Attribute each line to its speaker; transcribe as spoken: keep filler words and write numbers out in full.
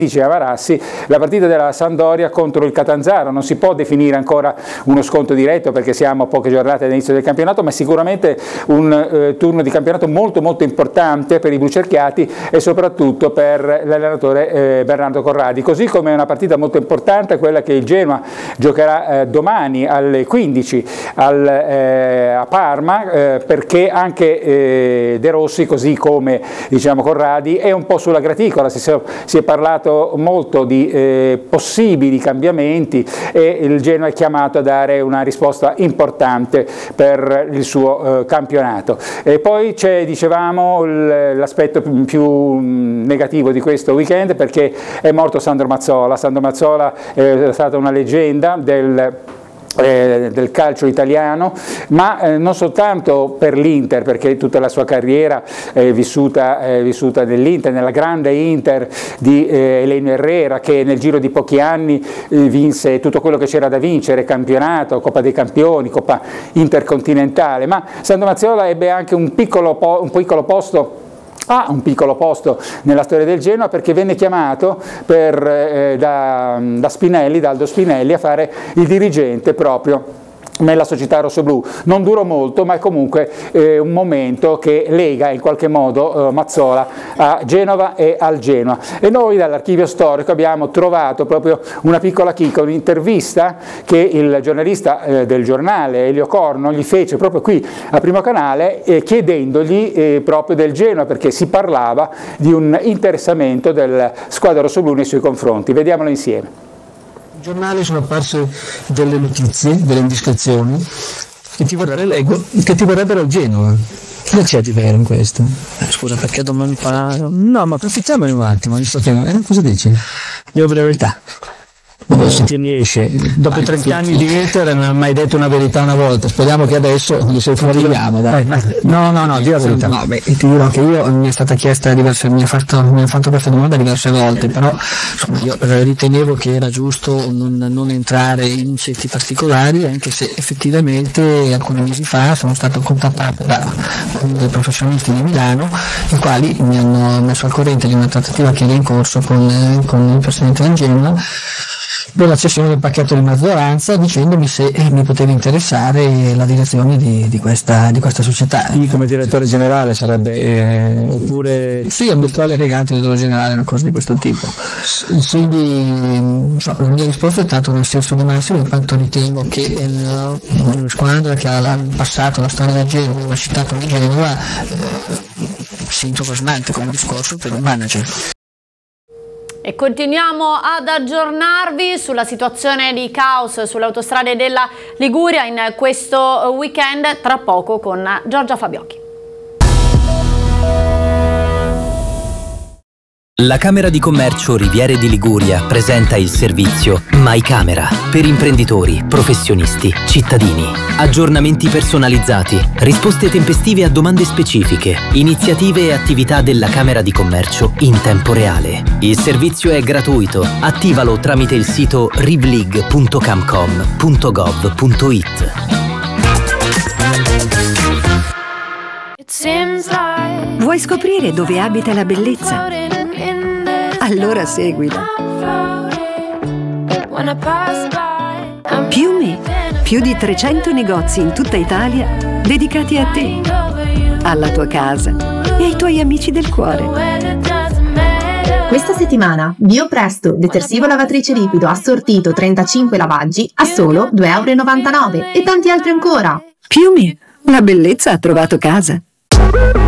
Speaker 1: Dice Avarassi, la partita della Sampdoria contro il Catanzaro non si può definire ancora uno scontro diretto perché siamo a poche giornate all'inizio del campionato, ma sicuramente un eh, turno di campionato molto molto importante per i blucerchiati e soprattutto per l'allenatore eh, Bernardo Corradi, così come è una partita molto importante quella che il Genoa giocherà eh, domani alle quindici al, eh, a Parma, eh, perché anche eh, De Rossi, così come diciamo Corradi, è un po' sulla graticola. Si, si è parlato molto di eh, possibili cambiamenti e il Genoa è chiamato a dare una risposta importante per il suo eh, campionato. E poi c'è, dicevamo, l'aspetto più negativo di questo weekend, perché è morto Sandro Mazzola. Sandro Mazzola è stata una leggenda del Eh, del calcio italiano, ma eh, non soltanto per l'Inter, perché tutta la sua carriera è vissuta, è vissuta nell'Inter, nella grande Inter di eh, Elenio Herrera, che nel giro di pochi anni eh, vinse tutto quello che c'era da vincere, campionato, Coppa dei Campioni, Coppa Intercontinentale, ma Sandro Mazzola ebbe anche un piccolo, po- un piccolo posto ha un piccolo posto nella storia del Genoa, perché venne chiamato per, eh, da, da Spinelli, da Aldo Spinelli, a fare il dirigente proprio nella società rossoblù. Non durò molto, ma è comunque eh, un momento che lega in qualche modo eh, Mazzola a Genova e al Genoa. E noi dall'archivio storico abbiamo trovato proprio una piccola chicca, un'intervista che il giornalista eh, del giornale Elio Corno gli fece proprio qui a Primo Canale, eh, chiedendogli eh, proprio del Genoa, perché si parlava di un interessamento del squadra rossoblù nei suoi confronti. Vediamolo insieme.
Speaker 2: I giornali sono apparse delle notizie, delle indiscrezioni che ti vorrebbero, che ti vorrebbero il Genoa. Cosa c'è di vero in questo?
Speaker 3: Scusa, perché dobbiamo imparare? No, ma approfittiamone un attimo, visto che
Speaker 2: eh, cosa dici?
Speaker 3: Io per la verità.
Speaker 2: Se ti riesce, dopo trenta anni di Inter non ha mai detto una verità una volta, speriamo che adesso se arriviamo, dai. No, no, no, di la verità. No, beh, ti dirò che io mi è stata chiesta diverse, mi ha fatto, mi ha fatto questa domanda diverse volte, però insomma, io ritenevo che era giusto non, non entrare in certi particolari, anche se effettivamente alcuni mesi fa sono stato contattato da dei professionisti di Milano, i quali mi hanno messo al corrente di una trattativa che era in corso con, con il presidente del Genoa per la cessione del pacchetto di maggioranza, dicendomi se eh, mi poteva interessare la direzione di, di, questa, di questa società.
Speaker 3: Sì, come direttore generale sarebbe, eh, oppure
Speaker 2: sì, ambientale regante direttore generale, una cosa di questo tipo. Quindi so, la mia risposta è stata un senso di massimo, in quanto ritengo che una squadra che ha passato la storia del Genova, come ha citato il Genova, eh, si entusiasmante come discorso per il manager.
Speaker 4: E continuiamo ad aggiornarvi sulla situazione di caos sulle autostrade della Liguria in questo weekend, tra poco con Giorgia Fabiocchi.
Speaker 5: La Camera di Commercio Riviere di Liguria presenta il servizio MyCamera per imprenditori, professionisti, cittadini. Aggiornamenti personalizzati, risposte tempestive a domande specifiche, iniziative e attività della Camera di Commercio in tempo reale. Il servizio è gratuito. Attivalo tramite il sito rivlig punto camcom punto gov punto it.
Speaker 6: Vuoi scoprire dove abita la bellezza? Allora seguila. Piumi, più di trecento negozi in tutta Italia dedicati a te, alla tua casa e ai tuoi amici del cuore.
Speaker 7: Questa settimana BioPresto, detersivo lavatrice liquido assortito trentacinque lavaggi a solo due euro e novantanove e tanti altri ancora.
Speaker 6: Piumi, la bellezza ha trovato casa.